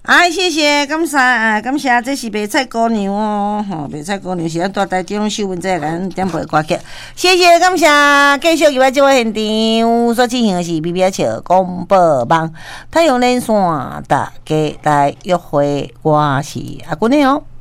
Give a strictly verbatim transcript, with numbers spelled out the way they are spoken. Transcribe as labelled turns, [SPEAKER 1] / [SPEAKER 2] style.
[SPEAKER 1] 哎，谢谢，感谢啊，感谢，这是白菜姑娘哦，吼，白菜姑娘是咱大台中秀文在咱点播歌曲，谢谢，感谢，继续入来这位现场所进行的是 B B H 广播网太阳连线，大家来约会，我是阿君的哦。